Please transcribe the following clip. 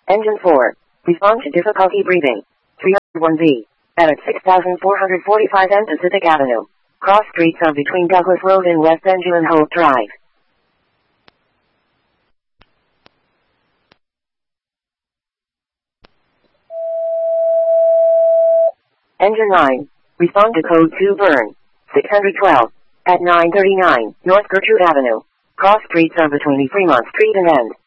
Engine 4. Respond to difficulty breathing. 301B. At 6445 N Pacific Avenue. Cross streets are between Douglas Road and West Benjamin and Hope Drive. Engine 9. Respond to code 2 burn. 612. At 939 North Gertrude Avenue. Cross streets are between Fremont Street and End.